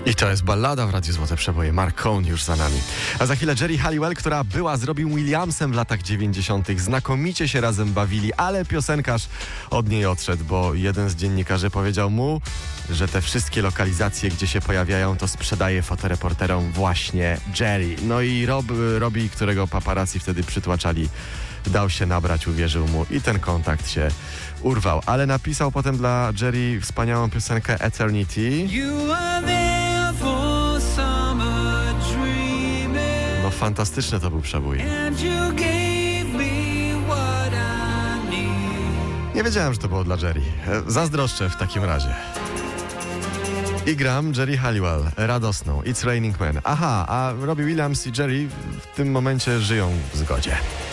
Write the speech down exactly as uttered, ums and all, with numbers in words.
I to jest ballada w Radiu Złote Przeboje. Mark Cohn już za nami. A za chwilę Geri Halliwell, która była z Robbie Williamsem w latach dziewięćdziesiątych. Znakomicie się razem bawili, ale piosenkarz od niej odszedł, bo jeden z dziennikarzy powiedział mu, że te wszystkie lokalizacje, gdzie się pojawiają, to sprzedaje fotoreporterom właśnie Geri. No i Rob, Robbie, którego paparazzi wtedy przytłaczali, dał się nabrać, uwierzył mu i ten kontakt się urwał. Ale napisał potem dla Geri wspaniałą piosenkę Eternity. No fantastyczny to był przebój. Nie wiedziałem, że to było dla Geri. Zazdroszczę w takim razie. I gram Geri Halliwell, radosną It's Raining Men. Aha, a Robbie Williams i Geri w tym momencie żyją w zgodzie.